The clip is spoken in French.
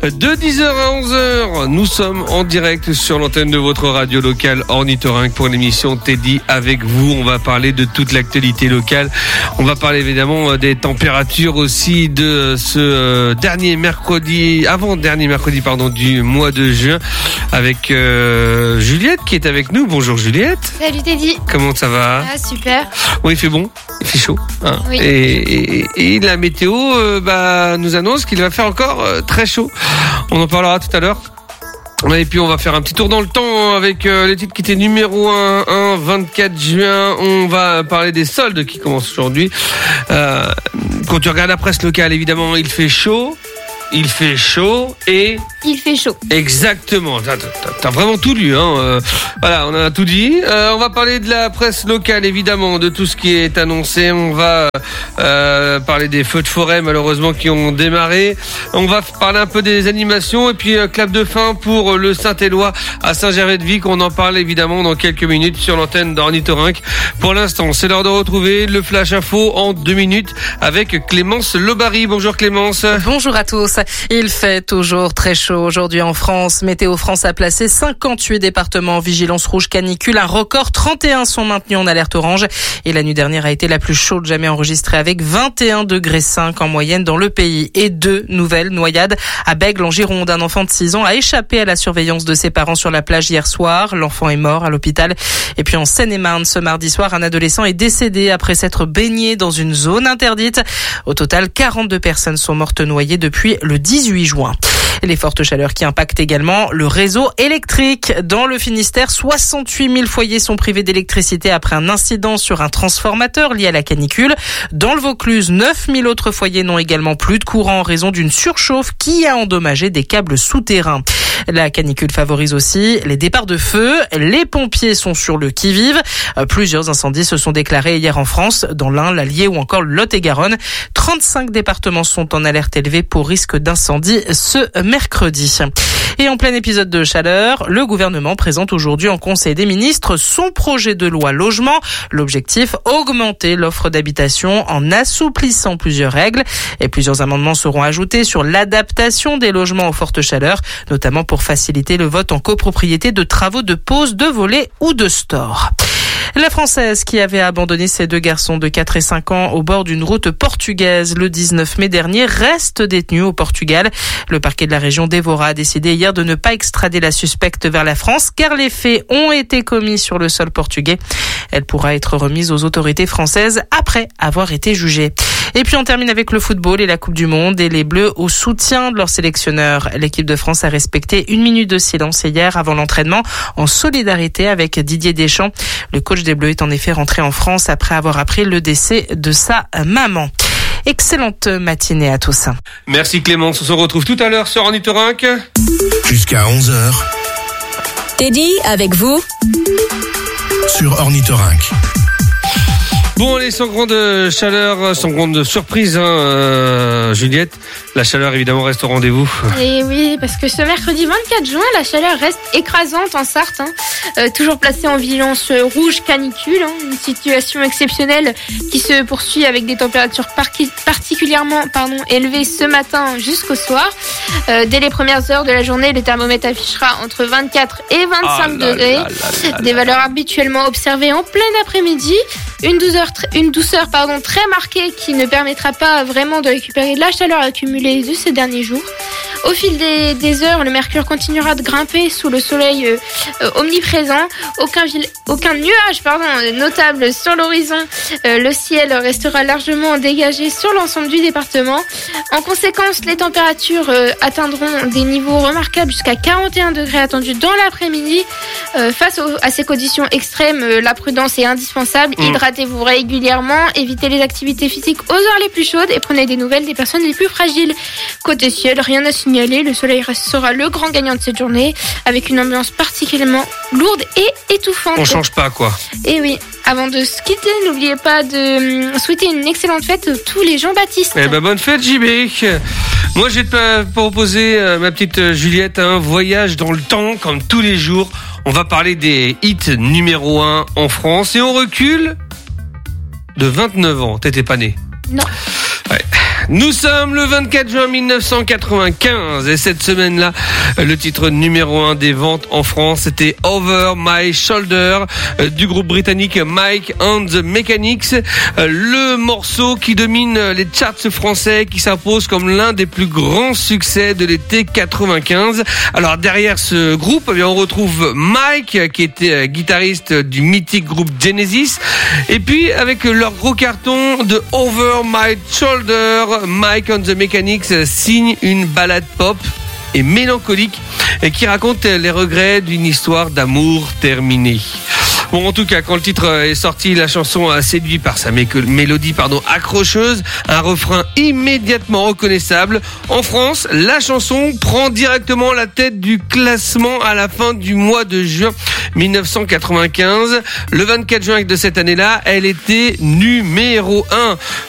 De 10h à 11h, nous sommes en direct sur l'antenne de votre radio locale Ornithorynque pour l'émission Teddy avec vous. On va parler de toute l'actualité locale. On va parler évidemment des températures aussi de ce avant-dernier mercredi du mois de juin avec Juliette qui est avec nous. Bonjour Juliette. Salut Teddy. Comment ça va ? Ah super. Oui, il fait bon, il fait chaud. Hein. Oui. Et la météo nous annonce qu'il va faire encore très chaud. On en parlera tout à l'heure. Et puis on va faire un petit tour dans le temps avec les titres qui étaient numéro 1, 24 juin. On va parler des soldes qui commencent aujourd'hui. Quand tu regardes la presse locale, évidemment, il fait chaud. Il fait chaud et... Il fait chaud. Exactement. T'as vraiment tout lu, hein. Voilà, on a tout dit. On va parler de la presse locale, évidemment, de tout ce qui est annoncé. On va parler des feux de forêt, malheureusement, qui ont démarré. On va parler un peu des animations et puis clap de fin pour le Saint-Éloi à Saint-Gervais-de-Vic. On en parle évidemment dans quelques minutes sur l'antenne d'Ornithorynque. Pour l'instant, c'est l'heure de retrouver le Flash Info en 2 minutes avec Clémence Lobary. Bonjour Clémence. Bonjour à tous. Il fait toujours très chaud aujourd'hui en France. Météo France a placé 58 départements en vigilance rouge canicule. Un record, 31 sont maintenus en alerte orange. Et la nuit dernière a été la plus chaude jamais enregistrée avec 21,5 degrés en moyenne dans le pays. Et 2 nouvelles noyades à Bègles en Gironde. Un enfant de 6 ans a échappé à la surveillance de ses parents sur la plage hier soir. L'enfant est mort à l'hôpital. Et puis en Seine-et-Marne, ce mardi soir, un adolescent est décédé après s'être baigné dans une zone interdite. Au total, 42 personnes sont mortes noyées depuis le 18 juin. Les fortes chaleurs qui impactent également le réseau électrique. Dans le Finistère, 68 000 foyers sont privés d'électricité après un incident sur un transformateur lié à la canicule. Dans le Vaucluse, 9 000 autres foyers n'ont également plus de courant en raison d'une surchauffe qui a endommagé des câbles souterrains. La canicule favorise aussi les départs de feu. Les pompiers sont sur le qui-vive. Plusieurs incendies se sont déclarés hier en France, dans l'Ain, l'Allier ou encore le Lot-et-Garonne. 35 départements sont en alerte élevée pour risque d'incendie ce mercredi. Et en plein épisode de chaleur, le gouvernement présente aujourd'hui en Conseil des ministres son projet de loi logement. L'objectif, augmenter l'offre d'habitation en assouplissant plusieurs règles. Et plusieurs amendements seront ajoutés sur l'adaptation des logements aux fortes chaleurs, notamment pour faciliter le vote en copropriété de travaux de pose, de volets ou de store. La Française qui avait abandonné ses 2 garçons de 4 et 5 ans au bord d'une route portugaise le 19 mai dernier reste détenue au Portugal. Le parquet de la région d'Évora a décidé hier de ne pas extrader la suspecte vers la France car les faits ont été commis sur le sol portugais. Elle pourra être remise aux autorités françaises après avoir été jugée. Et puis on termine avec le football et la Coupe du Monde et les Bleus au soutien de leur sélectionneur. L'équipe de France a respecté 1 minute de silence hier avant l'entraînement en solidarité avec Didier Deschamps. Le coach des Bleus est en effet rentré en France après avoir appris le décès de sa maman. Excellente matinée à tous. Merci Clémence, on se retrouve tout à l'heure sur Ornithorynque. Jusqu'à 11h. Teddy avec vous Sur Ornithorynque. Bon, allez, sans grande chaleur, sans grande surprise, Juliette, la chaleur évidemment reste au rendez-vous. Et oui, parce que ce mercredi 24 juin, la chaleur reste écrasante en Sarthe. Toujours placée en vigilance rouge canicule. Une situation exceptionnelle qui se poursuit avec des températures particulièrement élevées ce matin jusqu'au soir. Dès les premières heures de la journée, le thermomètre affichera entre 24 et 25 degrés. Des valeurs habituellement observées en plein après-midi. Une douceur très marquée qui ne permettra pas vraiment de récupérer la chaleur accumulée de ces derniers jours. Au fil des heures, le mercure continuera de grimper sous le soleil omniprésent. Aucun nuage notable sur l'horizon. Le ciel restera largement dégagé sur l'ensemble du département. En conséquence, les températures atteindront des niveaux remarquables jusqu'à 41 degrés attendus dans l'après-midi. Face à ces conditions extrêmes, la prudence est indispensable. Hydratez-vous régulièrement, évitez les activités physiques aux heures les plus chaudes et prenez des nouvelles des personnes les plus fragiles. Côté ciel, rien à signaler, le soleil restera le grand gagnant de cette journée avec une ambiance particulièrement lourde et étouffante. On change pas quoi. Et oui, avant de se quitter, n'oubliez pas de souhaiter une excellente fête à tous les Jean-Baptiste. Eh ben bonne fête JB. Moi je vais te proposer, ma petite Juliette, un voyage dans le temps comme tous les jours. On va parler des hits numéro 1 en France et on recule de 29 ans. T'étais pas né? Non. Ouais. Nous sommes le 24 juin 1995 et cette semaine-là, le titre numéro 1 des ventes en France, c'était Over My Shoulder du groupe britannique Mike and the Mechanics. Le morceau qui domine les charts français, qui s'impose comme l'un des plus grands succès de l'été 95. Alors derrière ce groupe, eh bien, on retrouve Mike, qui était guitariste du mythique groupe Genesis. Et puis avec leur gros carton de Over My Shoulder, Mike and the Mechanics signe une ballade pop et mélancolique et qui raconte les regrets d'une histoire d'amour terminée. Bon, en tout cas, quand le titre est sorti, la chanson a séduit par sa mélodie accrocheuse, un refrain immédiatement reconnaissable. En France, la chanson prend directement la tête du classement à la fin du mois de juin 1995. Le 24 juin de cette année-là, elle était numéro 1.